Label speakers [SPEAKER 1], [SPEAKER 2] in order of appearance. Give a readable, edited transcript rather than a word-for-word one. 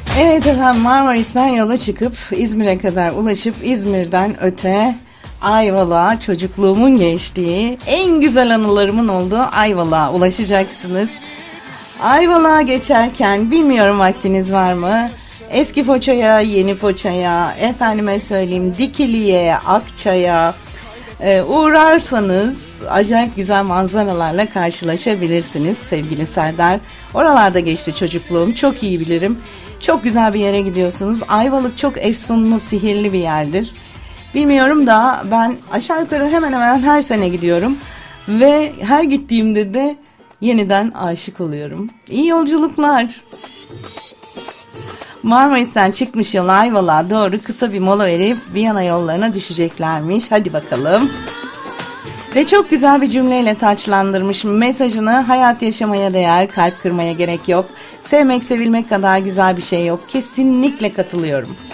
[SPEAKER 1] Evet efendim, Marmaris'ten yola çıkıp İzmir'e kadar ulaşıp İzmir'den öte Ayvalık'a, çocukluğumun geçtiği, en güzel anılarımın olduğu Ayvalık'a ulaşacaksınız. Ayvalık'a geçerken bilmiyorum vaktiniz var mı? Eski Foça'ya, Yeni Foça'ya, efendime söyleyeyim Dikili'ye, Akça'ya uğrarsanız acayip güzel manzaralarla karşılaşabilirsiniz sevgili Serdar. Oralarda geçti çocukluğum, çok iyi bilirim. Çok güzel bir yere gidiyorsunuz. Ayvalık çok efsunlu, sihirli bir yerdir. Bilmiyorum da ben aşağı yukarı hemen hemen her sene gidiyorum. Ve her gittiğimde de yeniden aşık oluyorum. İyi yolculuklar. Marmaris'ten çıkmış yol Ayvalık'a doğru kısa bir mola verip Viyana yollarına düşeceklermiş. Hadi bakalım. Ve çok güzel bir cümleyle taçlandırmış mesajını: hayat yaşamaya değer, kalp kırmaya gerek yok. Sevmek sevilmek kadar güzel bir şey yok. Kesinlikle katılıyorum.